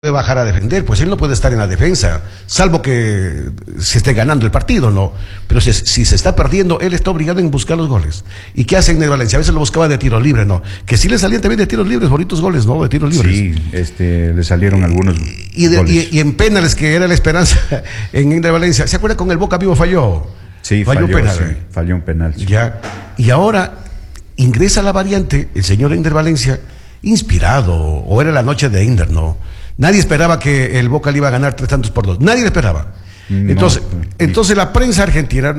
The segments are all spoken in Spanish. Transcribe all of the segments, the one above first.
puede bajar a defender, pues él no puede estar en la defensa, salvo que se esté ganando el partido, ¿no? Pero si se está perdiendo, él está obligado en buscar los goles. ¿Y qué hace Ender Valencia? A veces lo buscaba de tiro libre, ¿no? Que sí le salían también de tiros libres, bonitos goles, ¿no? De tiros libres. Sí, le salieron algunos goles. Y en penales, que era la esperanza en Ender Valencia. ¿Se acuerda con el Boca Vivo falló? Sí, falló un penal. Sí, falló un penal. Sí. Ya. Y ahora ingresa la variante, el señor Ender Valencia, inspirado, o era la noche de Ender, ¿no? Nadie esperaba que el Boca le iba a ganar 3-2. Nadie lo esperaba. Entonces la prensa argentina,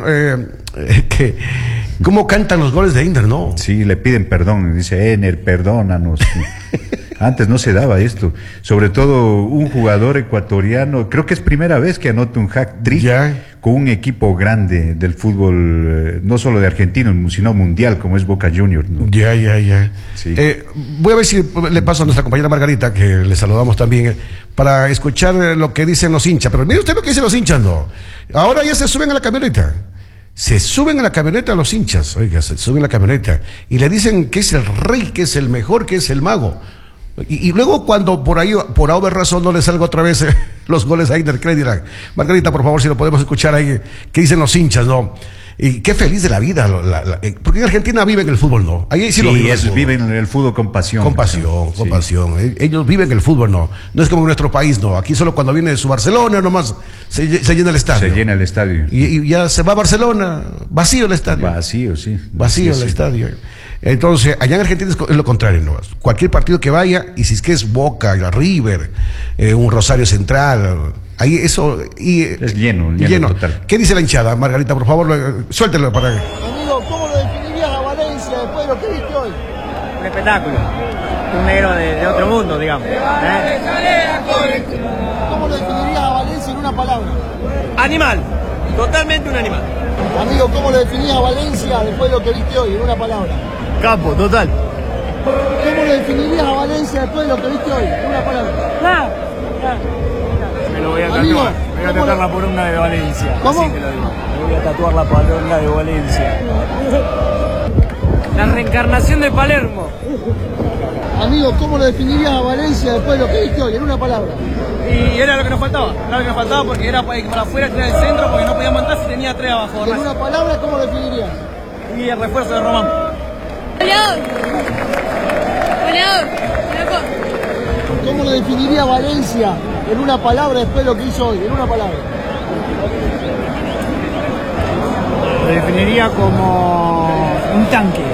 ¿cómo cantan los goles de Ender, no? Sí, le piden perdón, dice Ender, perdónanos. Antes no se daba esto. Sobre todo un jugador ecuatoriano, creo que es primera vez que anota un hat-trick con un equipo grande del fútbol, no solo de argentino, sino mundial, como es Boca Juniors, ¿no? Sí. Voy a ver si le paso a nuestra compañera Margarita, que le saludamos también, para escuchar lo que dicen los hinchas. Pero mire usted lo que dicen los hinchas, ¿no? Ahora ya se suben a la camioneta. Se suben a la camioneta los hinchas, oiga, se suben a la camioneta y le dicen que es el rey, que es el mejor, que es el mago. Y luego cuando por ahí, por haber razón, no le salga otra vez los goles a Ender, ¿qué le dirán? Margarita, por favor, si lo podemos escuchar ahí, qué dicen los hinchas, ¿no? Y qué feliz de la vida, porque en Argentina viven el fútbol, ¿no? Ahí sí lo viven el fútbol con pasión. Con pasión, con pasión. Ellos viven el fútbol, ¿no? No es como en nuestro país, ¿no? Aquí solo cuando viene su Barcelona, nomás se llena el estadio. Se llena el estadio. Y ya se va a Barcelona, vacío el estadio. Vacío, sí. Vacío el estadio. Entonces, allá en Argentina es lo contrario, ¿no? Cualquier partido que vaya, y si es que es Boca, River, un Rosario Central, ahí eso... es lleno total. ¿Qué dice la hinchada, Margarita? Por favor, suéltelo para... Amigo, ¿cómo lo definirías a Valencia después de lo que viste hoy? Un espectáculo. Un negro de otro mundo, digamos. ¿Cómo lo definirías a Valencia en una palabra? Animal. Totalmente un animal. Amigo, ¿cómo lo definías a Valencia después de lo que viste hoy en una palabra? Campo, total. ¿Cómo lo definirías a Valencia después de lo que viste hoy en una palabra? Me lo voy a tatuar. Voy a tatuar la poronga de Valencia. ¿Cómo? Así te lo digo. Me voy a tatuar la poronga de Valencia. La reencarnación de Palermo. Amigo, ¿cómo lo definirías a Valencia después de lo que viste hoy en una palabra? Y era lo que nos faltaba. Era lo que nos faltaba porque era para afuera, tres del centro, porque no podíamos entrar si tenía tres abajo. ¿Y en una palabra cómo lo definirías? Y el refuerzo de Román. ¿Cómo lo definiría Valencia en una palabra después de lo que hizo hoy? En una palabra. Lo definiría como un tanque.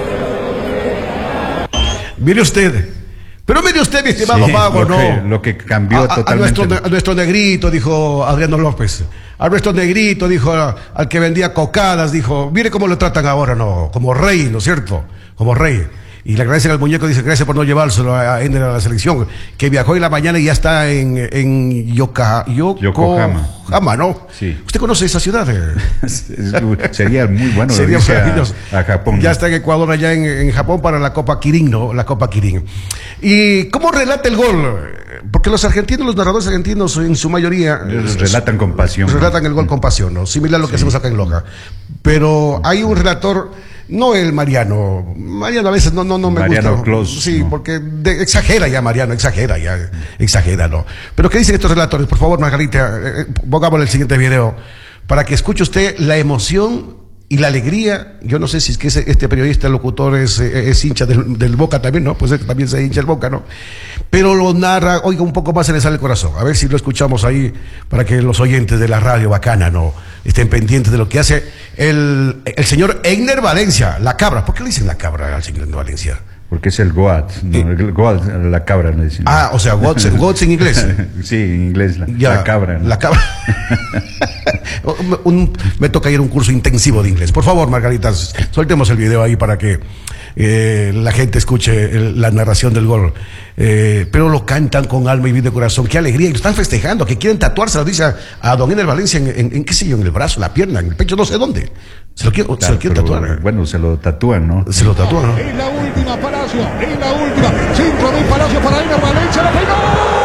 Mire usted, mi estimado Mago, ¿no? Lo que cambió totalmente. A nuestro negrito, dijo Adriano López. A nuestro negrito, dijo al que vendía cocadas, dijo, mire cómo lo tratan ahora, ¿no? Como rey, ¿no es cierto? Como rey. Y le agradecen al muñeco, dice, gracias por no llevárselo a Ender a la selección, que viajó en la mañana y ya está en Yokohama, ¿no? Sí. ¿Usted conoce esa ciudad? Sería muy bueno. Sería maravilloso. A Japón. Ya está en Ecuador, allá en Japón, para la Copa Kirin, ¿no? La Copa Kirin. ¿Y cómo relata el gol? Porque los argentinos, los narradores argentinos, en su mayoría... relatan con pasión. Relatan el gol con pasión, ¿no? Similar a lo que hacemos acá en Loja. Pero hay un relator... No el Mariano a veces no me Mariano gusta. Clos, sí, no. Porque exagera ya Mariano, exagera, ¿no? Pero ¿qué dicen estos relatores? Por favor, Margarita, pongámosle el siguiente video para que escuche usted la emoción y la alegría. Yo no sé si es que este periodista, locutor, es hincha del Boca también, ¿no? Pues también se hincha el Boca, ¿no? Pero lo narra, oiga, un poco más se le sale el corazón. A ver si lo escuchamos ahí para que los oyentes de la radio bacana, ¿no? Estén pendientes de lo que hace el señor Ender Valencia, la cabra. ¿Por qué le dicen la cabra al señor Ender Valencia? Porque es el Goat, ¿no? El Goat, la cabra, le dicen. Ah, o sea, Goats en inglés. Sí, en inglés, la cabra, ¿no? La cabra. Me toca ir a un curso intensivo de inglés. Por favor, Margarita, soltemos el video ahí para que la gente escuche la narración del gol. Pero lo cantan con alma y vida y corazón. Qué alegría. Y lo están festejando, que quieren tatuarse, lo dice a don Ender Valencia en qué sé yo, en el brazo, en la pierna, en el pecho, no sé dónde. Se lo quieren tatuar. Bueno, se lo tatúan, ¿no? Se lo tatúan, ¿no? Es la última, Palacio. Es la última. Centro de Palacio para Ender Valencia. ¡La pegó!